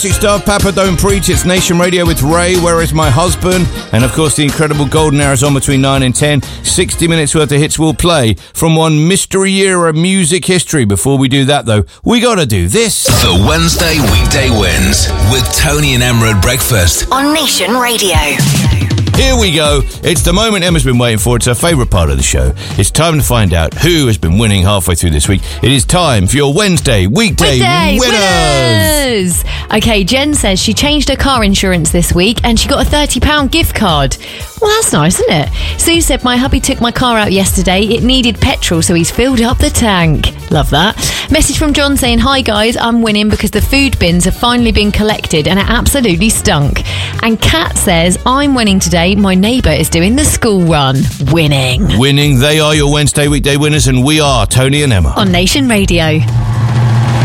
Star Papa Don't Preach. It's Nation Radio with Ray, Where Is My Husband? And of course the incredible golden hours on between 9 and 10. 60 minutes worth of hits will play from one mystery era music history. Before we do that though, we gotta do this. The Wednesday Weekday Wins with Tony and Emma at breakfast on Nation Radio. Here we go. It's the moment Emma's been waiting for. It's her favourite part of the show. It's time to find out who has been winning halfway through this week. It is time for your Wednesday Weekday Winners. Okay, Jen says she changed her car insurance this week and she got a £30 gift card. Well, that's nice, isn't it? Sue said, my hubby took my car out yesterday. It needed petrol, so he's filled up the tank. Love that. Message from John saying, hi guys, I'm winning because the food bins have finally been collected and it absolutely stunk. And Kat says, I'm winning today. My neighbour is doing the school run. Winning. They are your Wednesday Weekday Winners, and we are Tony and Emma on Nation Radio.